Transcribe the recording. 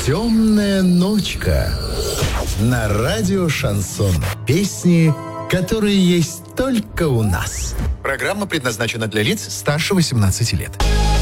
«Темная ночка» на радио «Шансон». Песни, которые есть только у нас. Программа предназначена для лиц старше 18 лет.